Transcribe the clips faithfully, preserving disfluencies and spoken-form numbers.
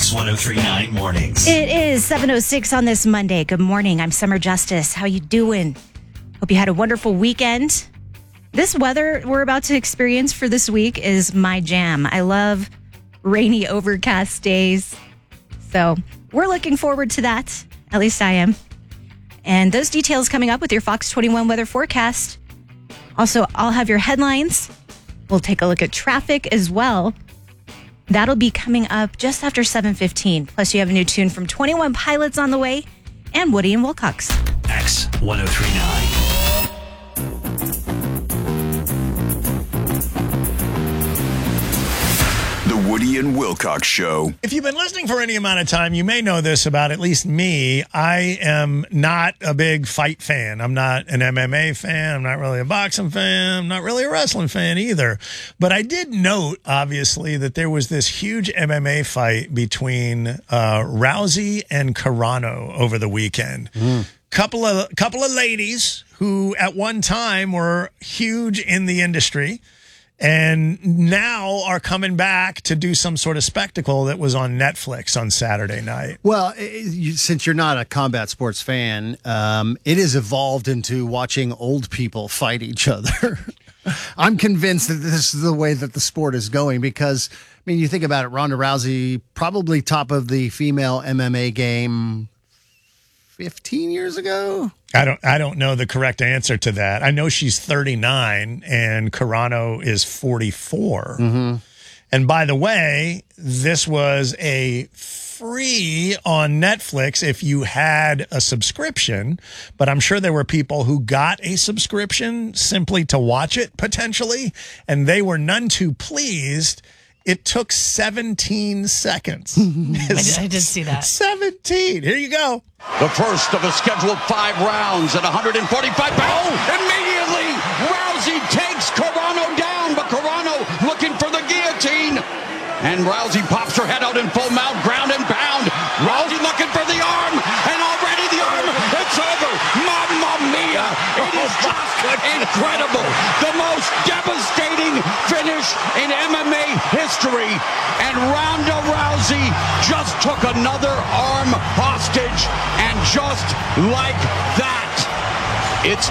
X ten thirty-nine Mornings. It is seven oh six on this Monday. Good morning. I'm Summer Justice. How you doing? Hope you had a wonderful weekend. This weather we're about to experience for this week is my jam. I love rainy, overcast days. So we're looking forward to that. At least I am. And those details coming up with your Fox twenty-one weather forecast. Also, I'll have your headlines. We'll take a look at traffic as well. That'll be coming up just after seven fifteen. Plus, you have a new tune from twenty-one Pilots on the way and Woody and Wilcox. X ten thirty-nine. The Woody and Wilcox Show. If you've been listening for any amount of time, you may know this about at least me. I am not a big fight fan. I'm not an M M A fan. I'm not really a boxing fan. I'm not really a wrestling fan either. But I did note, obviously, that there was this huge M M A fight between uh, Rousey and Carano over the weekend. Mm. Couple of couple of ladies who at one time were huge in the industry, and now are coming back to do some sort of spectacle that was on Netflix on Saturday night. Well, it, you, since you're not a combat sports fan, um, it has evolved into watching old people fight each other. I'm convinced that this is the way that the sport is going because, I mean, you think about it, Ronda Rousey, probably top of the female M M A game fifteen years ago. I don't I don't know the correct answer to that. I know she's thirty-nine and Carano is forty-four. Mm-hmm. And by the way, this was a free on Netflix if you had a subscription, but I'm sure there were people who got a subscription simply to watch it potentially, and they were none too pleased. It took seventeen seconds. I, did, I did see that. seventeen. Here you go. The first of a scheduled five rounds at one forty-five pounds. Oh, immediately, Rousey takes Carano down, but Carano looking for the guillotine. And Rousey pops her head out in full mount, ground and pound. Rousey looking for the arm, and already the arm, it's over. Mamma mia. It is just incredible. The most devastating finish in M M A history. And Ronda Rousey just took another arm hostage. And just like that, it's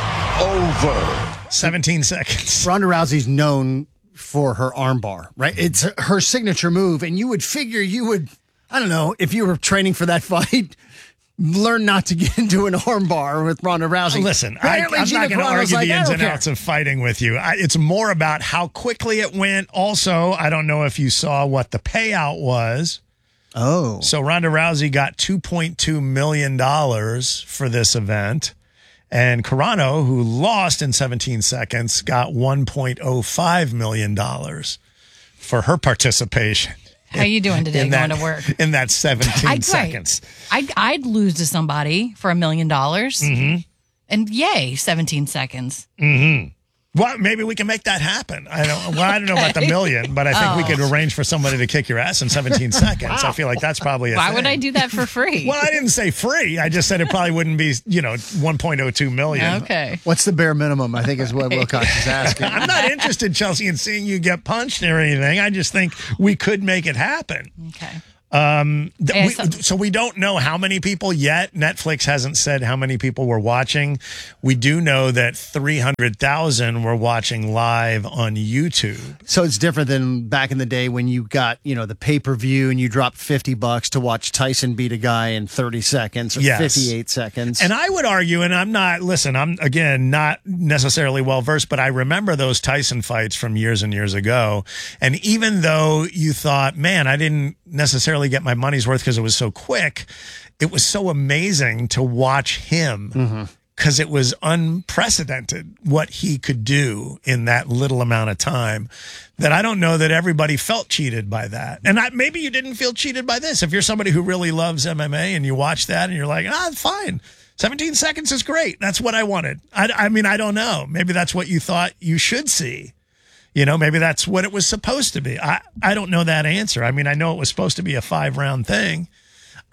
over. seventeen seconds. Ronda Rousey's known for her armbar, right? It's her signature move, and you would figure you would, I don't know, if you were training for that fight, learn not to get into an armbar with Ronda Rousey. Listen, I, I'm Gina not going to argue like, the ins and care. outs of fighting with you. I, it's more about how quickly it went. Also, I don't know if you saw what the payout was. Oh. So Ronda Rousey got two point two million dollars for this event. And Carano, who lost in seventeen seconds, got one point oh five million dollars for her participation. How you doing today in going that, to work? In that seventeen I'd, seconds. I'd, I'd lose to somebody for a million dollars. Mm-hmm. And yay, seventeen seconds. Mm-hmm. Well, maybe we can make that happen. I don't. Well, I don't know about the million, but I think oh. we could arrange for somebody to kick your ass in seventeen seconds. I feel like that's probably a Why thing. would I do that for free? Well, I didn't say free. I just said it probably wouldn't be, you know, one point oh two million. Okay. What's the bare minimum, I think is what Wilcox is asking. I'm not interested, Chelsea, in seeing you get punched or anything. I just think we could make it happen. Okay. Um, th- Yeah, we, so- so we don't know how many people yet. Netflix hasn't said how many people were watching. We do know that three hundred thousand were watching live on YouTube. So it's different than back in the day when you got, you know, the pay-per-view and you dropped fifty bucks to watch Tyson beat a guy in thirty seconds or Yes. fifty-eight seconds. And I would argue, and I'm not, listen, I'm, again, not necessarily well-versed, but I remember those Tyson fights from years and years ago. And even though you thought, man, I didn't necessarily get my money's worth because it was so quick, it was so amazing to watch him because it was unprecedented what he could do in that little amount of time that I don't know that everybody felt cheated by that. And I, maybe you didn't feel cheated by this. If you're somebody who really loves M M A and you watch that and you're like, ah, fine. seventeen seconds is great. That's what I wanted. I, I mean, I don't know. Maybe that's what you thought you should see. You know, maybe that's what it was supposed to be. I, I don't know that answer. I mean, I know it was supposed to be a five round thing.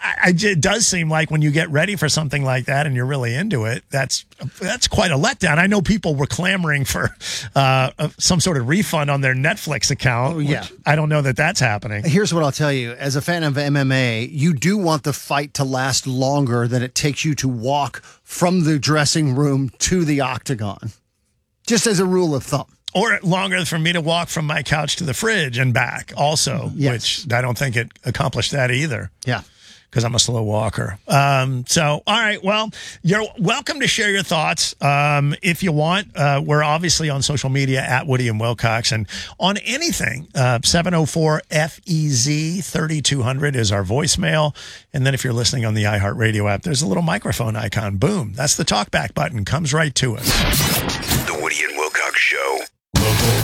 I, I, it does seem like when you get ready for something like that and you're really into it, that's that's quite a letdown. I know people were clamoring for uh, some sort of refund on their Netflix account. Oh, yeah. Which I don't know that that's happening. Here's what I'll tell you. As a fan of M M A, you do want the fight to last longer than it takes you to walk from the dressing room to the octagon. Just as a rule of thumb. Or longer for me to walk from my couch to the fridge and back also, Yes. which I don't think it accomplished that either. Yeah. Because I'm a slow walker. Um, so, all right. Well, you're welcome to share your thoughts. Um, if you want, uh, we're obviously on social media at Woody and Wilcox, and on anything, uh, seven oh four F E Z thirty-two hundred is our voicemail. And then if you're listening on the iHeartRadio app, there's a little microphone icon. Boom. That's the talkback button. Comes right to us. The Woody and Wilcox Show.